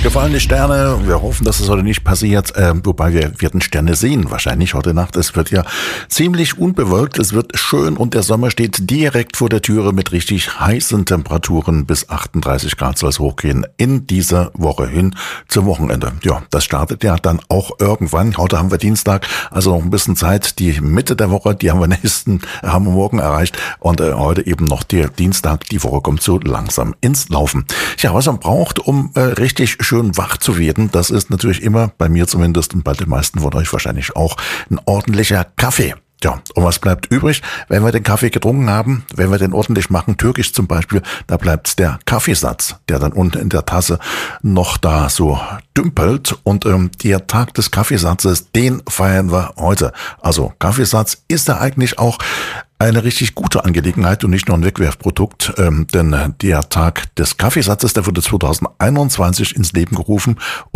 Gefallene Sterne, wir hoffen, dass es heute nicht passiert, wobei wir werden Sterne sehen, wahrscheinlich heute Nacht. Es wird ja ziemlich unbewölkt, es wird schön und der Sommer steht direkt vor der Türe mit richtig heißen Temperaturen bis 38 Grad soll es hochgehen in dieser Woche hin zum Wochenende. Ja, das startet ja dann auch irgendwann. Heute haben wir Dienstag, also noch ein bisschen Zeit. Die Mitte der Woche, die haben wir morgen erreicht und heute eben noch der Dienstag. Die Woche kommt so langsam ins Laufen. Ja, was man braucht, um richtig schön wach zu werden, das ist natürlich immer, bei mir zumindest und bei den meisten von euch wahrscheinlich auch, ein ordentlicher Kaffee. Ja, und was bleibt übrig, wenn wir den Kaffee getrunken haben, wenn wir den ordentlich machen, türkisch zum Beispiel, da bleibt der Kaffeesatz, der dann unten in der Tasse noch da so dümpelt und der Tag des Kaffeesatzes, den feiern wir heute. Also Kaffeesatz ist ja eigentlich auch eine richtig gute Angelegenheit und nicht nur ein Wegwerfprodukt, denn der Tag des Kaffeesatzes, der wurde 2021 ins Leben gerufen